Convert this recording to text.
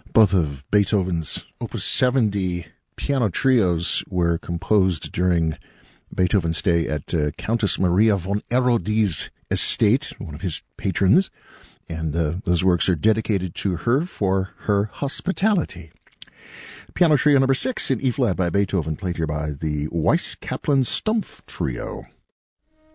Both of Beethoven's Opus 70 piano trios were composed during Beethoven's stay at Countess Maria von Erodie's estate, one of his patrons, and those works are dedicated to her for her hospitality. Piano Trio number 6 in E-flat by Beethoven, played here by the Weiss-Kaplan-Stumpf Trio.